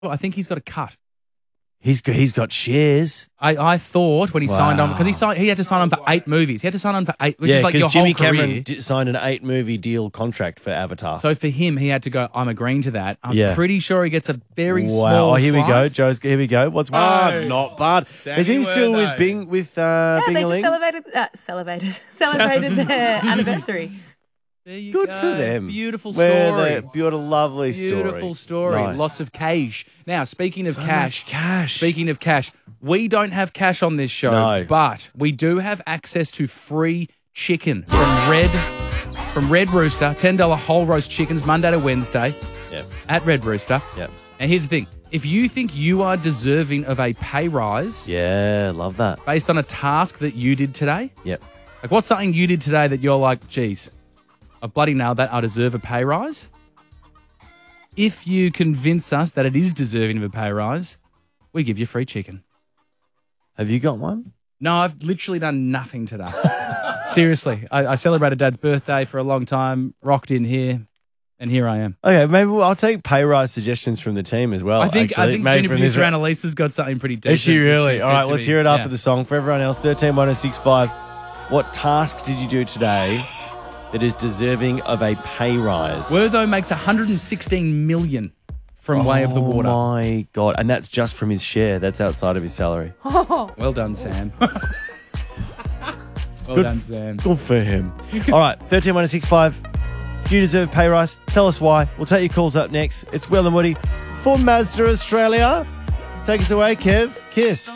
Well, I think he's got a cut. He's got shares. I thought when he signed on, because he had to sign on for 8 movies. He had to sign on for 8, which is like your Jimmy whole career. Cameron signed an 8-movie deal contract for Avatar. So for him, he had to go, I'm agreeing to that. I'm Yeah. pretty sure he gets a very small Wow! Here we go, slice. Here we go. What's not bad? Is he still with Bing with Yeah, Bing they Ling? just celebrated their anniversary. There you Good go. for them. Beautiful story. Beautiful, lovely story. Beautiful story. Nice. Lots of cash. Now, speaking of So cash, much cash. Speaking of cash, we don't have cash on this show, No. but we do have access to free chicken from Red Rooster. $10 whole roast chickens Monday to Wednesday Yep. at Red Rooster. Yep. And here's the thing: if you think you are deserving of a pay rise Yeah, love that. based on a task that you did today, Yep. like what's something you did today that you're like, geez, I've bloody nailed that. I deserve a pay rise. If you convince us that it is deserving of a pay rise, we give you free chicken. Have you got one? No, I've literally done nothing today. Seriously. I celebrated Dad's birthday for a long time, rocked in here, and here I am. Okay, maybe I'll take pay rise suggestions from the team as well. I think maybe junior from producer this- Annalisa's got something pretty decent. Is she really? that All said right, to let's me. hear it after Yeah. the song. For everyone else, 131065. What task did you do today that is deserving of a pay rise? Wertho makes $116 million from Way of the Water. Oh, my God. And that's just from his share. That's outside of his salary. Well done, Sam. Well done, Sam. Good for him. All right, 131065. Do you deserve a pay rise? Tell us why. We'll take your calls up next. It's Will and Woody for Mazda Australia. Take us away, Kev. Kiss.